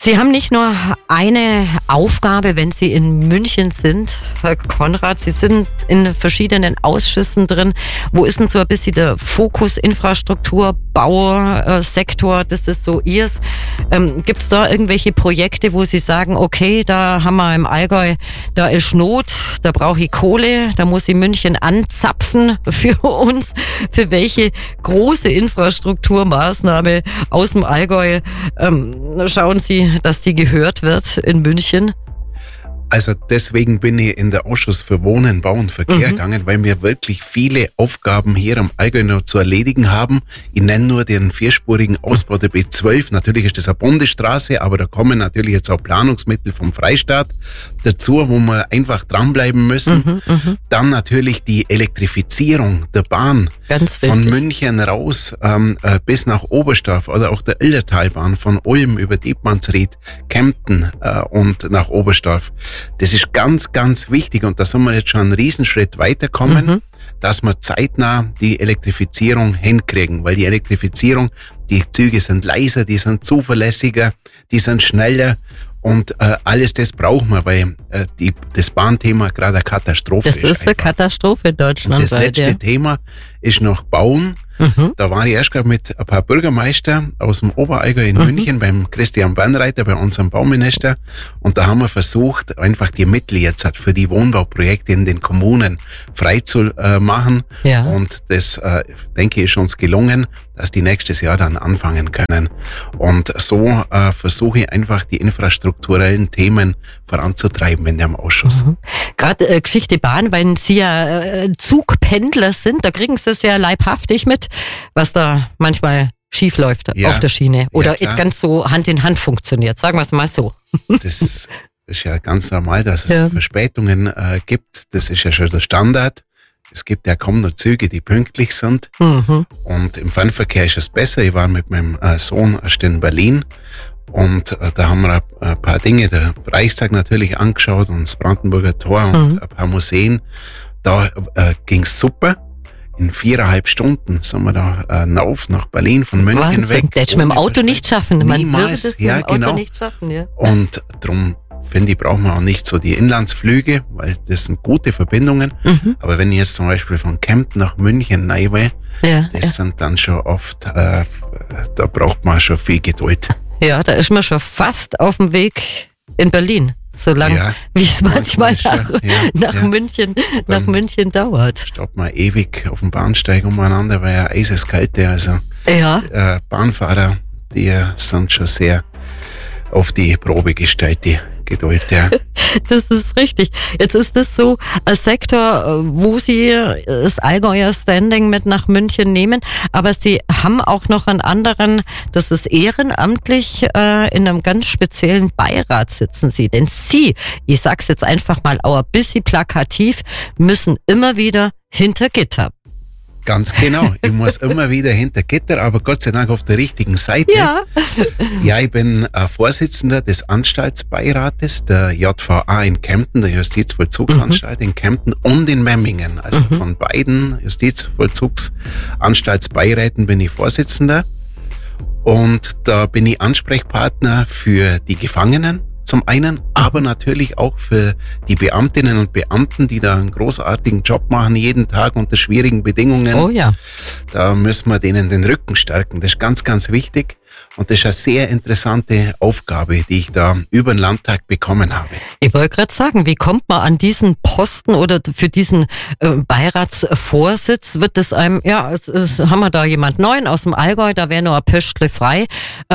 Sie haben nicht nur eine Aufgabe, wenn Sie in München sind, Herr Konrad, Sie sind in verschiedenen Ausschüssen drin. Wo ist denn so ein bisschen der Fokus Infrastruktur, Bausektor, das ist so Ihrs? Gibt es da irgendwelche Projekte, wo Sie sagen, okay, da haben wir im Allgäu, da ist Not, da brauche ich Kohle, da muss ich München anzapfen für uns? Für welche große Infrastrukturmaßnahme aus dem Allgäu schauen Sie, dass die gehört wird in München? Also deswegen bin ich in der Ausschuss für Wohnen, Bau und Verkehr gegangen, weil wir wirklich viele Aufgaben hier am Allgäu noch zu erledigen haben. Ich nenne nur den vierspurigen Ausbau der B12. Natürlich ist das eine Bundesstraße, aber da kommen natürlich jetzt auch Planungsmittel vom Freistaat dazu, wo wir einfach dranbleiben müssen. Dann natürlich die Elektrifizierung der Bahn von München raus bis nach Oberstdorf oder auch der Ildertalbahn von Ulm über Dietmannsried, Kempten und nach Oberstdorf. Das ist ganz, ganz wichtig und da sind wir jetzt schon einen Riesenschritt weiterkommen, dass wir zeitnah die Elektrifizierung hinkriegen, weil die Elektrifizierung, die Züge sind leiser, die sind zuverlässiger, die sind schneller und alles das brauchen wir, weil das Bahnthema gerade eine Katastrophe ist. Das ist eine Katastrophe in Deutschland. Und das letzte Thema ist noch Bauen. Da war ich erst gerade mit ein paar Bürgermeister aus dem Oberallgäu in München beim Christian Bannreiter, bei unserem Bauminister. Und da haben wir versucht, einfach die Mittel jetzt für die Wohnbauprojekte in den Kommunen frei zu machen. Ja. Und das, denke ich, ist uns gelungen, dass die nächstes Jahr dann anfangen können. Und so versuche ich einfach die infrastrukturellen Themen voranzutreiben in dem Ausschuss. Gerade Geschichte Bahn, weil Sie ja Zugpendler sind, da kriegen Sie es ja leibhaftig mit, was da manchmal schief läuft auf der Schiene oder ganz so Hand in Hand funktioniert, sagen wir es mal so. Das ist ja ganz normal, dass es Verspätungen gibt, das ist ja schon der Standard. Es gibt ja kaum noch Züge, die pünktlich sind. Und im Fernverkehr ist es besser. Ich war mit meinem Sohn erst in Berlin und da haben wir ein paar Dinge, der Reichstag natürlich angeschaut und das Brandenburger Tor und ein paar Museen. Da ging's super. In 4,5 Stunden sind wir da nach Berlin, von München Wahnsinn. weg. Das hätte ich mit dem Auto nicht schaffen. Niemals, ja genau. Nicht schaffen, ja. Und darum finde ich, brauchen wir auch nicht so die Inlandsflüge, weil das sind gute Verbindungen. Aber wenn ich jetzt zum Beispiel von Kempten nach München rein will, das sind dann schon oft, da braucht man schon viel Geduld. Ja, da ist man schon fast auf dem Weg in Berlin. So lange, wie es manchmal nach München dauert. Stoppt man ewig auf dem Bahnsteig umeinander, weil ja eiseskalte, also Bahnfahrer, die sind schon sehr auf die Probe gestellt, die Geduld, ja. Das ist richtig. Jetzt ist das so ein Sektor, wo Sie das Allgäuer Standing mit nach München nehmen, aber Sie haben auch noch einen anderen, das ist ehrenamtlich, in einem ganz speziellen Beirat sitzen Sie. Denn Sie, ich sag's jetzt einfach mal auch ein bisschen plakativ, müssen immer wieder hinter Gitter. Ganz genau. Ich muss immer wieder hinter Gitter, aber Gott sei Dank auf der richtigen Seite. Ja, ich bin Vorsitzender des Anstaltsbeirates der JVA in Kempten, der Justizvollzugsanstalt in Kempten und in Memmingen. Also von beiden Justizvollzugsanstaltsbeiräten bin ich Vorsitzender. Und da bin ich Ansprechpartner für die Gefangenen zum einen, aber natürlich auch für die Beamtinnen und Beamten, die da einen großartigen Job machen, jeden Tag unter schwierigen Bedingungen. Oh ja. Da müssen wir denen den Rücken stärken. Das ist ganz, ganz wichtig. Und das ist eine sehr interessante Aufgabe, die ich da über den Landtag bekommen habe. Ich wollte gerade sagen, wie kommt man an diesen Posten oder für diesen Beiratsvorsitz? Wird das einem, haben wir da jemand Neuen aus dem Allgäu, da wäre nur ein Pöstle frei.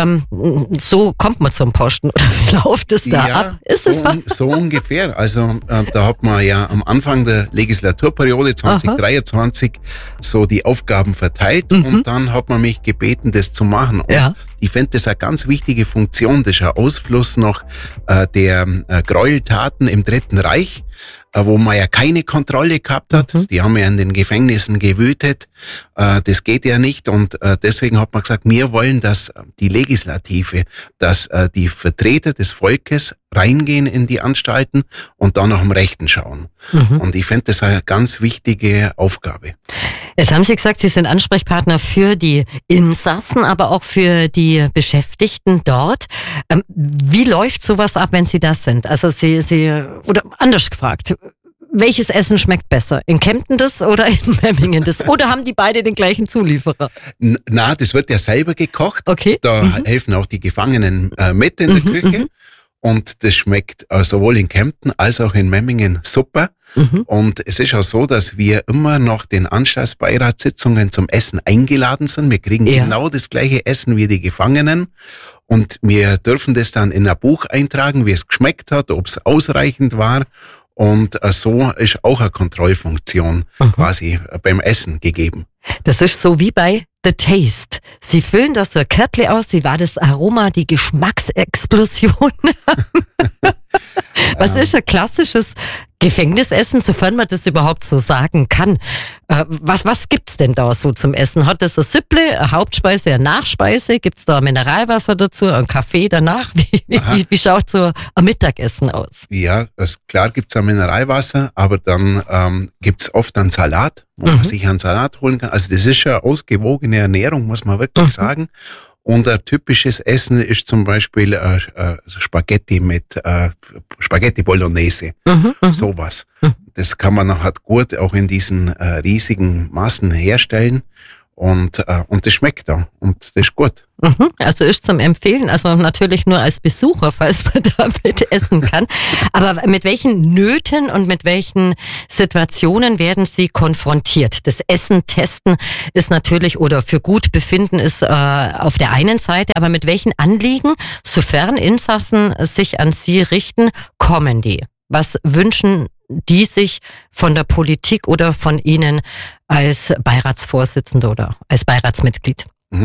So kommt man zum Posten oder wie läuft es da ab? Ist so ungefähr. Also da hat man ja am Anfang der Legislaturperiode 2023 so die Aufgaben verteilt und dann hat man mich gebeten, das zu machen. Und ich finde das eine ganz wichtige Funktion. Das ist ein Ausfluss noch der Gräueltaten im Dritten Reich, wo man ja keine Kontrolle gehabt hat. Die haben ja in den Gefängnissen gewütet. Das geht ja nicht und deswegen hat man gesagt, wir wollen, dass die Legislative, dass die Vertreter des Volkes reingehen in die Anstalten und dann nach dem Rechten schauen. Und ich finde das eine ganz wichtige Aufgabe. Jetzt haben Sie gesagt, Sie sind Ansprechpartner für die Insassen, aber auch für die Beschäftigten dort. Wie läuft sowas ab, wenn Sie das sind? Also oder anders gefragt, welches Essen schmeckt besser? In Kempten das oder in Memmingen das? Oder haben die beide den gleichen Zulieferer? Na, das wird ja selber gekocht. Okay. Da helfen auch die Gefangenen mit in der Küche. Und das schmeckt sowohl in Kempten als auch in Memmingen super. Und es ist auch so, dass wir immer nach den Anstaltsbeiratssitzungen zum Essen eingeladen sind. Wir kriegen genau das gleiche Essen wie die Gefangenen. Und wir dürfen das dann in ein Buch eintragen, wie es geschmeckt hat, ob es ausreichend war. Und so ist auch eine Kontrollfunktion quasi beim Essen gegeben. Das ist so wie bei The Taste. Sie füllen das so ein Kärtchen aus, wie war das Aroma, die Geschmacksexplosion. Was ist ein klassisches Gefängnisessen, sofern man das überhaupt so sagen kann? Was gibt's denn da so zum Essen? Hat das ein Süpple, eine Hauptspeise, eine Nachspeise? Gibt's da ein Mineralwasser dazu, ein Kaffee danach? Wie schaut so ein Mittagessen aus? Ja, klar gibt's ein Mineralwasser, aber dann gibt's oft einen Salat, wo man sich einen Salat holen kann. Also das ist schon eine ausgewogene Ernährung, muss man wirklich sagen. Und ein typisches Essen ist zum Beispiel Spaghetti mit Spaghetti Bolognese, sowas. Das kann man nachher gut auch in diesen riesigen Massen herstellen und das schmeckt da und das ist gut. Also ist zum Empfehlen, also natürlich nur als Besucher, falls man damit essen kann. Aber mit welchen Nöten und mit welchen Situationen werden Sie konfrontiert? Das Essen testen ist natürlich, oder für Gutbefinden ist auf der einen Seite, aber mit welchen Anliegen, sofern Insassen sich an Sie richten, kommen die? Was wünschen die sich von der Politik oder von Ihnen als Beiratsvorsitzender oder als Beiratsmitglied?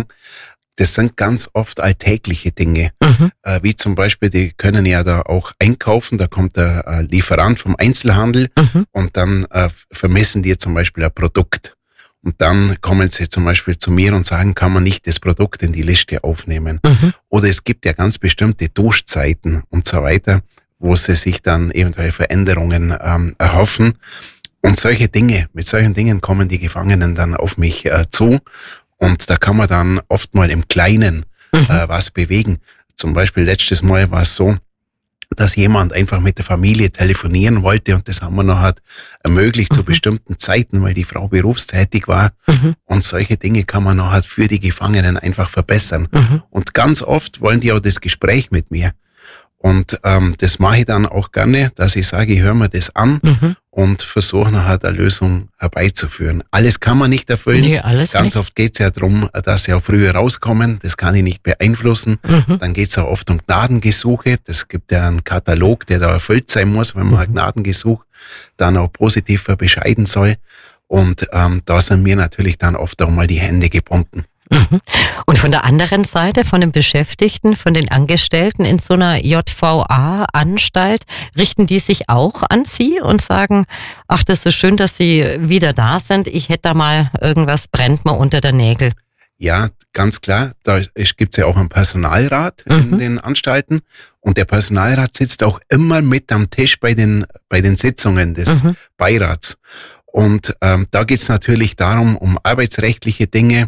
Das sind ganz oft alltägliche Dinge, wie zum Beispiel, die können ja da auch einkaufen, da kommt der Lieferant vom Einzelhandel und dann vermessen die zum Beispiel ein Produkt. Und dann kommen sie zum Beispiel zu mir und sagen, kann man nicht das Produkt in die Liste aufnehmen? Oder es gibt ja ganz bestimmte Duschzeiten und so weiter, wo sie sich dann eventuell Veränderungen erhoffen. Und mit solchen Dingen kommen die Gefangenen dann auf mich zu. Und da kann man dann oft mal im Kleinen was bewegen. Zum Beispiel letztes Mal war es so, dass jemand einfach mit der Familie telefonieren wollte und das haben wir noch ermöglicht zu bestimmten Zeiten, weil die Frau berufstätig war. Und solche Dinge kann man noch für die Gefangenen einfach verbessern. Und ganz oft wollen die auch das Gespräch mit mir. Und das mache ich dann auch gerne, dass ich sage, ich höre mir das an und versuche nachher eine Lösung herbeizuführen. Alles kann man nicht erfüllen. Nee, alles Ganz nicht. oft geht es ja darum, dass sie auch früher rauskommen. Das kann ich nicht beeinflussen. Dann geht es auch oft um Gnadengesuche. Das gibt ja einen Katalog, der da erfüllt sein muss, wenn man ein Gnadengesuch dann auch positiv bescheiden soll. Und da sind mir natürlich dann oft auch mal die Hände gebunden. Und von der anderen Seite, von den Beschäftigten, von den Angestellten in so einer JVA-Anstalt, richten die sich auch an Sie und sagen, ach, das ist schön, dass Sie wieder da sind, ich hätte da mal irgendwas, brennt mir unter der Nägel. Ja, ganz klar. Da gibt's ja auch einen Personalrat in den Anstalten und der Personalrat sitzt auch immer mit am Tisch bei den Sitzungen des Beirats. Und da geht's natürlich darum, um arbeitsrechtliche Dinge,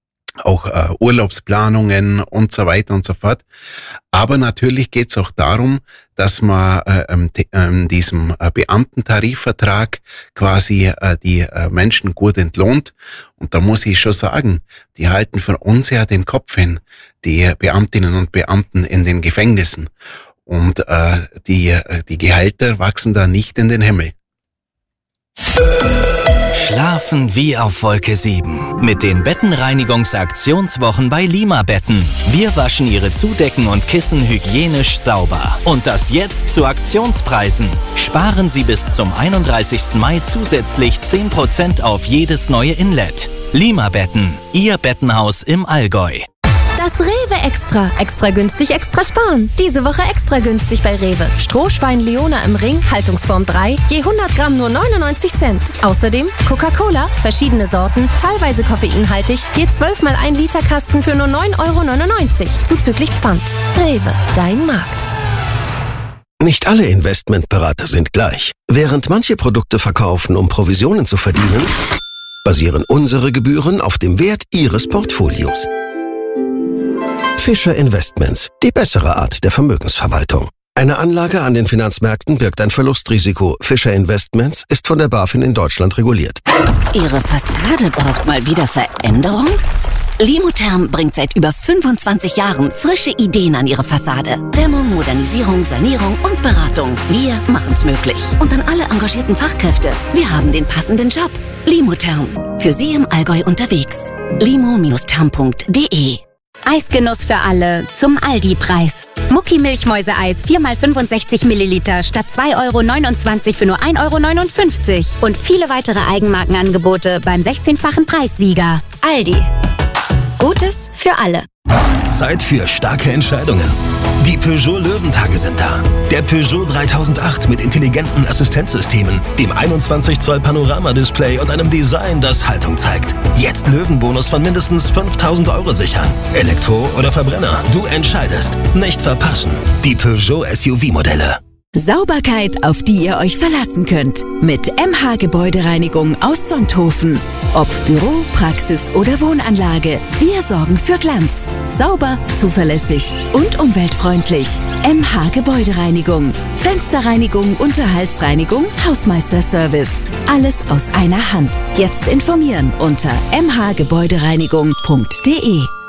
auch Urlaubsplanungen und so weiter und so fort. Aber natürlich geht's auch darum, dass man in diesem Beamtentarifvertrag quasi die Menschen gut entlohnt. Und da muss ich schon sagen, die halten für uns ja den Kopf hin, die Beamtinnen und Beamten in den Gefängnissen. Und die Gehälter wachsen da nicht in den Himmel. Schlafen wie auf Wolke 7. Mit den Bettenreinigungsaktionswochen bei Lima Betten. Wir waschen Ihre Zudecken und Kissen hygienisch sauber. Und das jetzt zu Aktionspreisen. Sparen Sie bis zum 31. Mai zusätzlich 10% auf jedes neue Inlet. Lima Betten. Ihr Bettenhaus im Allgäu. Das Rewe Extra. Extra günstig, extra sparen. Diese Woche extra günstig bei Rewe. Strohschwein Leona im Ring, Haltungsform 3, je 100 Gramm nur 99 Cent. Außerdem Coca-Cola, verschiedene Sorten, teilweise koffeinhaltig, je 12 mal 1 Liter Kasten für nur 9,99 €, zuzüglich Pfand. Rewe, dein Markt. Nicht alle Investmentberater sind gleich. Während manche Produkte verkaufen, um Provisionen zu verdienen, basieren unsere Gebühren auf dem Wert Ihres Portfolios. Fischer Investments, die bessere Art der Vermögensverwaltung. Eine Anlage an den Finanzmärkten birgt ein Verlustrisiko. Fischer Investments ist von der BaFin in Deutschland reguliert. Ihre Fassade braucht mal wieder Veränderung? Limotherm bringt seit über 25 Jahren frische Ideen an Ihre Fassade. Dämmung, Modernisierung, Sanierung und Beratung. Wir machen's möglich. Und an alle engagierten Fachkräfte. Wir haben den passenden Job. Limotherm. Für Sie im Allgäu unterwegs. limo-therm.de. Eisgenuss für alle zum Aldi-Preis. Mucki Milchmäuse-Eis 4x65 Milliliter statt 2,29 € für nur 1,59 € und viele weitere Eigenmarkenangebote beim 16-fachen Preissieger. Aldi. Gutes für alle. Zeit für starke Entscheidungen. Die Peugeot Löwentage sind da. Der Peugeot 3008 mit intelligenten Assistenzsystemen, dem 21 Zoll Panoramadisplay und einem Design, das Haltung zeigt. Jetzt Löwenbonus von mindestens 5.000 € sichern. Elektro oder Verbrenner, du entscheidest. Nicht verpassen. Die Peugeot SUV-Modelle. Sauberkeit, auf die ihr euch verlassen könnt. Mit MH Gebäudereinigung aus Sonthofen. Ob Büro, Praxis oder Wohnanlage, wir sorgen für Glanz. Sauber, zuverlässig und umweltfreundlich. MH Gebäudereinigung. Fensterreinigung, Unterhaltsreinigung, Hausmeisterservice. Alles aus einer Hand. Jetzt informieren unter mhgebäudereinigung.de.